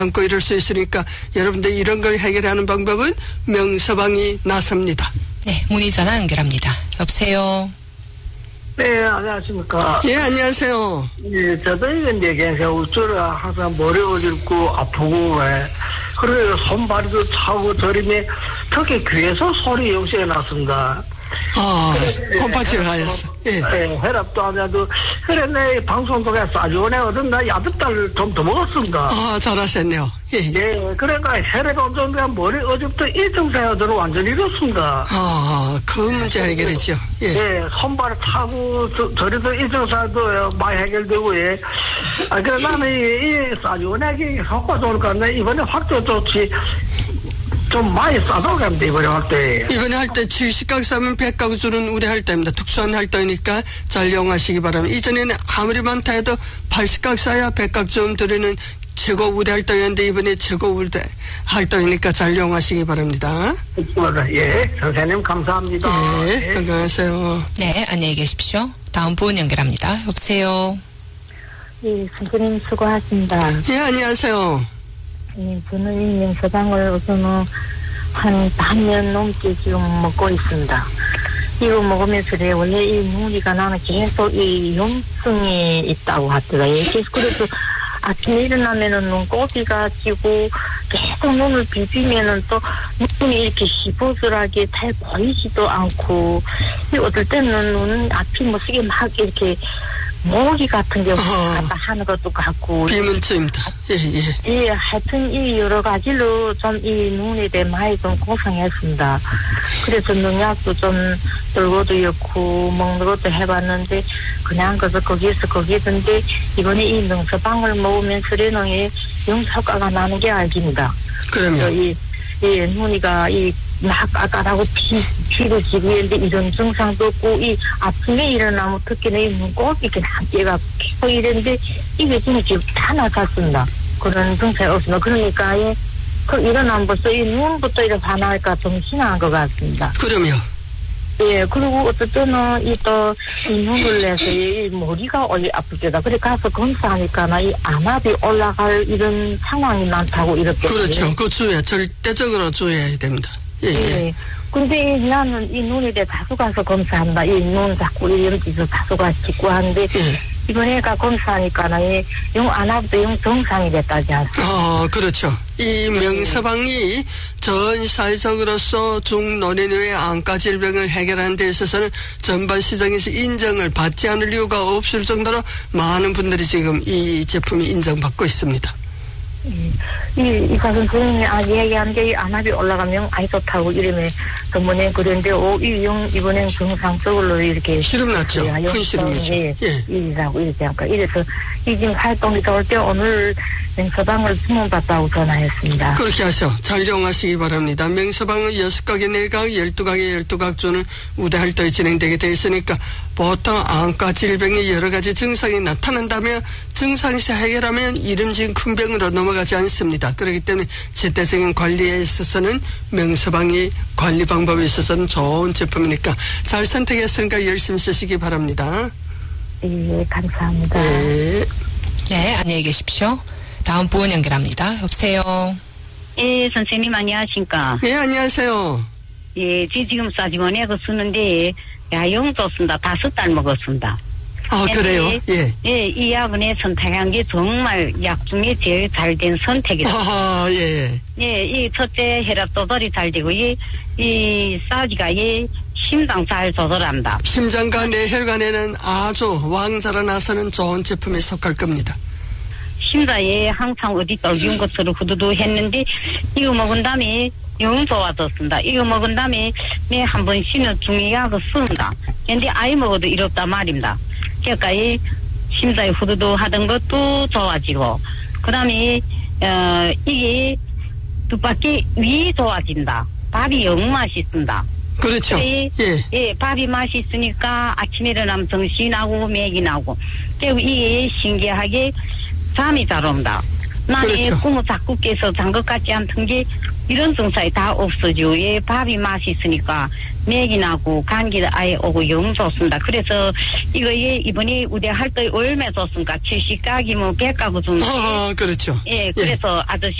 않고 이럴 수 있으니까 여러분들 이런 걸 해결하는 방법은 명서방이 나섭니다. 네, 문의 전화 연결합니다. 여보세요. 네, 안녕하십니까. 예, 안녕하세요. 예, 저도 이제 그냥 우쭐을 항상 머리 어질고 아프고, 그리고 손발도 차고 저림에 특히 귀에서 소리 역시에 났습니다. 콩팥이가 가였어. 예. 혈압도 안 해도, 그래, 내 방송 통해 싸지원에 얻은 나 야득달을 좀 더 먹었습니다. 잘하셨네요. 예. 예, 그러니까 혈압 온전히 머리 어제부터 이 증상이 저는 완전히 이렇습니다. 그 문제 해결이죠. 예. 예, 손발 타고, 저리도 이 증상도 많이 해결되고, 예. 그래, 나는 이 싸지원에 효과 좋을까, 내 이번에 확도 좋지. 좀 많이 싸다고 합니다, 이번에 할 때. 이번에 할 때 70각 싸면 100각 주는 우리 할 때입니다. 특수한 할 때니까 잘 이용하시기 바랍니다. 이전에는 아무리 많다 해도 80각 싸야 100각 좀 드리는 최고 우대 할 때였는데 이번에 최고 우대 할 때니까 잘 이용하시기 바랍니다. 예, 선생님 감사합니다. 예, 건강하세요. 네, 안녕히 계십시오. 다음 분 연결합니다. 여보세요. 예, 선생님 수고하십니다. 예, 안녕하세요. 예, 저는 이 명서방을 우선은 한 반년 넘게 지금 먹고 있습니다. 이거 먹으면서 원래 이 눈이가 나는 계속 이 염증이 있다고 하더라고요. 그래서 아침에 일어나면은 눈꼬비가 지고 계속 눈을 비비면은 또 눈이 이렇게 시보스하게 잘 보이지도 않고, 어떨 때는 눈 앞이 뭐쓰게 막 이렇게 모기 같은 게 왔다 하는 것도 같고. 비문증입니다. 예. 예, 하여튼 이 여러 가지로 좀 이 눈에 대해 많이 좀 고생했습니다. 그래서 농약도 좀 들고도 있고 먹는 것도 해봤는데 그냥 그래서 거기던데 이번에 이 명서방을 먹으면서 레농에 영효과가 나는 게 알깁니다. 그러면 눈이가 막 까까하고 피도 지고 있는데 이런 증상도 없고 아침에 일어나면 특히나 이 눈곱 이렇게 함께가 계속 이랬는데 이게 지금 다 나갔습니다. 그런 증상이 없습니다. 그러니까 일어나면 벌써 이 눈부터 이렇게 반할까 정신한 것 같습니다. 그럼요. 예, 그리고 어떨 때는 이 눈을 내서 이 머리가 아프겠다. 그래 가서 검사하니까 이 안압이 올라갈 이런 상황이 많다고 이렇게. 그렇죠. 그 절대적으로 주의해야 됩니다. 예. 근데 나는 이 눈에 대해 다소 가서 검사한다. 이 눈 자꾸 이러면서 다소 가서 찍고 하는데 이번에 검사하니까 영 안압도 영 정상이 됐다지 않습니까? 그렇죠. 이 명서방이 전 사회적으로서 중노년의 안과 질병을 해결하는 데 있어서는 전반 시장에서 인정을 받지 않을 이유가 없을 정도로 많은 분들이 지금 이 제품이 인정받고 있습니다. 이 선생님이 얘기한 게 안압이 올라가면 아이 좋다고 이러면 그번에 그런데 이번엔 정상적으로 이렇게 시름 났죠. 큰 시름이죠. 이라고 이렇게 할까. 이래서 이 지금 활동이 좋을 때 오늘 명서방을 주문받다고 전화했습니다. 그렇게 하셔. 잘 이용하시기 바랍니다. 명서방은 6각에 4각, 12각에 12각 주는 우대 활동이 진행되게 되어 있으니까 보통 안과 질병의 여러 가지 증상이 나타난다면 증상에서 해결하면 이름진 큰 병으로 넘어가지 않습니다. 그렇기 때문에 제때적인 관리에 있어서는 명서방이 관리 방법에 있어서는 좋은 제품이니까 잘 선택했으니까 열심히 쓰시기 바랍니다. 예, 감사합니다. 네, 안녕히 계십시오. 다음 분 연결합니다. 여보세요. 예, 선생님 안녕하십니까. 네, 안녕하세요. 예, 지금 싸지원에 쓰는데 영 좋습니다. 5달 먹었습니다. 그래요? 예. 예, 이 약을 선택한 게 정말 약 중에 제일 잘 된 선택이다. 예. 예, 이 첫째 혈압 조절이 잘 되고 이 싸지가 심장 잘 조절합니다. 심장과 뇌혈관에는 아주 왕자라 나서는 좋은 제품에 속할 겁니다. 심장에 항상 어디 떨기운 것으로 후두두 했는데 이거 먹은 다음에 영 좋아졌습니다. 이거 먹은 다음에 매 한 번 쉬는 중에 약을 씁니다. 근데 아이 먹어도 이렇단 말입니다. 그러니까 이 심장에 후두두 하던 것도 좋아지고 그 다음에 이게 뜻밖의 위 좋아진다. 밥이 영 맛있습니다. 그렇죠. 예, 밥이 맛있으니까 아침에 일어나면 정신이 나고 맥이 나고 그리고 이게 신기하게 잠이 잘 옵니다. 남의 그렇죠. 꿈을 자꾸 깨서 잔 것 같지 않던 게 이런 증상이 다 없어지고 예, 밥이 맛이 있으니까 맥이 나고 감기도 아예 오고 영 좋습니다. 그래서 이거 예, 이번에 우대할 때 얼마 좋습니까? 70가기 뭐 100가구 정도. 그렇죠. 예, 그래서 아주